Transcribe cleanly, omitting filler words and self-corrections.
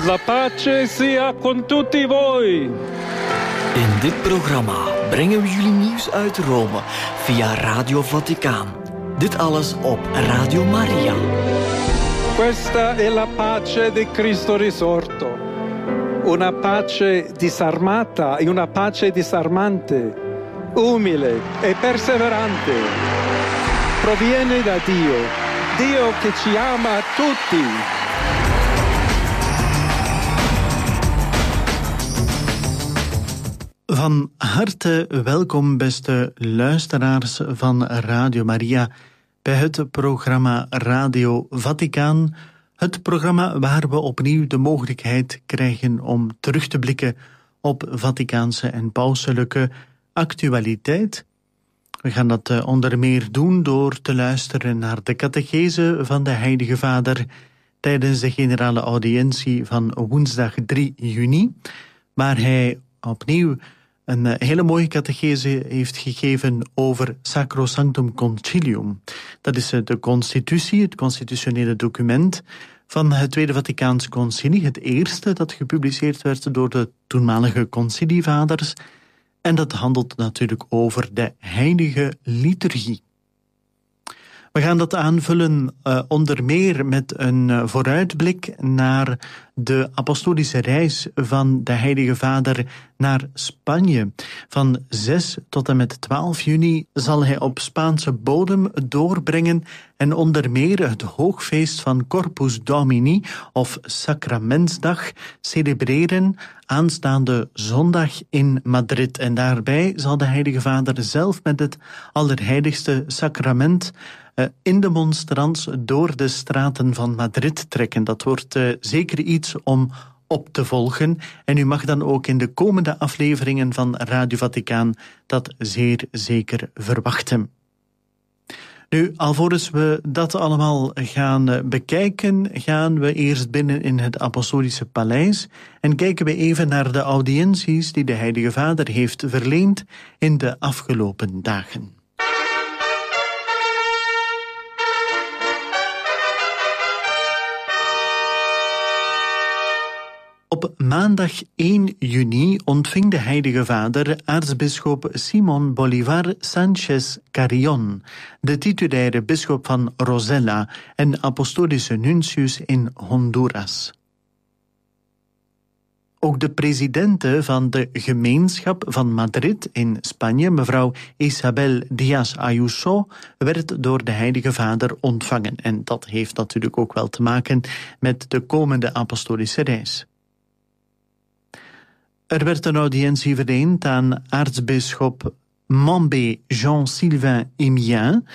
La pace sia con tutti voi. In dit programma brengen we jullie nieuws uit Rome via Radio Vaticaan. Dit alles op Radio Maria. Questa è la pace di Cristo risorto. Una pace disarmata e una pace disarmante, umile e perseverante. Proviene da Dio, Dio che ci ama tutti. Van harte welkom, beste luisteraars van Radio Maria, bij het programma Radio Vaticaan. Het programma waar we opnieuw de mogelijkheid krijgen om terug te blikken op Vaticaanse en pauselijke actualiteit. We gaan dat onder meer doen door te luisteren naar de catechese van de Heilige Vader tijdens de generale audiëntie van woensdag 3 juni, waar hij opnieuw een hele mooie catechese heeft gegeven over Sacrosanctum Concilium. Dat is de constitutie, het constitutionele document van het Tweede Vaticaans Concilie, het eerste dat gepubliceerd werd door de toenmalige concilievaders. En dat handelt natuurlijk over de heilige liturgie. We gaan dat aanvullen onder meer met een vooruitblik naar de apostolische reis van de Heilige Vader naar Spanje. Van 6 tot en met 12 juni zal hij op Spaanse bodem doorbrengen en onder meer het hoogfeest van Corpus Domini of Sacramentsdag celebreren aanstaande zondag in Madrid. En daarbij zal de Heilige Vader zelf met het Allerheiligste Sacrament in de monstrans door de straten van Madrid trekken. Dat wordt zeker iets om op te volgen. En u mag dan ook in de komende afleveringen van Radio Vaticaan dat zeer zeker verwachten. Nu, alvorens we dat allemaal gaan bekijken, gaan we eerst binnen in het Apostolische Paleis en kijken we even naar de audiënties die de Heilige Vader heeft verleend in de afgelopen dagen. Op maandag 1 juni ontving de Heilige Vader aartsbisschop Simón Bolívar Sánchez Carrión, de titulaire bisschop van Rosella en apostolische nuntius in Honduras. Ook de presidente van de gemeenschap van Madrid in Spanje, mevrouw Isabel Díaz Ayuso, werd door de Heilige Vader ontvangen. En dat heeft natuurlijk ook wel te maken met de komende apostolische reis. Er werd een audiëntie verleend aan aartsbisschop Mambé Jean-Sylvain Émien